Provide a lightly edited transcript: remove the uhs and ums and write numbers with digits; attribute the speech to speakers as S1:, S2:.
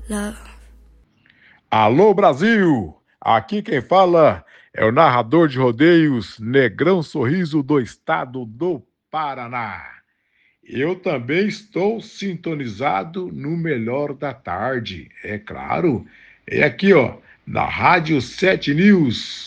S1: Love.
S2: Alô, Brasil! Aqui quem fala é o narrador de rodeios Negrão Sorriso do estado do Paraná. Eu também estou sintonizado no Melhor da Tarde, é claro. É aqui, ó, na Rádio 7 News.